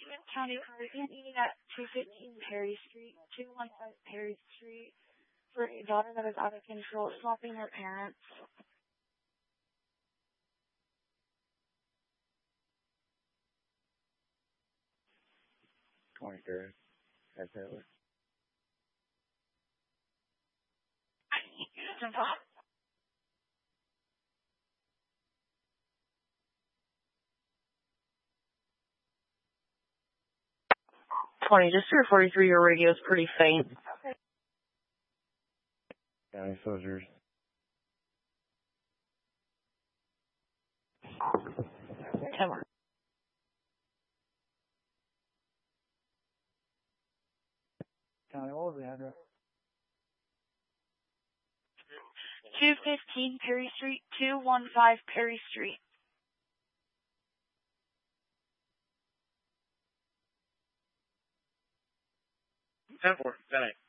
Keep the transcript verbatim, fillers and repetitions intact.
Richmond County Cardigan eating at two fifteen Perry Street, two fifteen Perry Street, for a daughter that is out of control, swapping her parents. twenty-third. That's it. twenty, just two forty-three, your radio is pretty faint. Okay. County soldiers. Come on. County, what was the address? two fifteen Perry Street, two fifteen Perry Street. ten four, ten eight.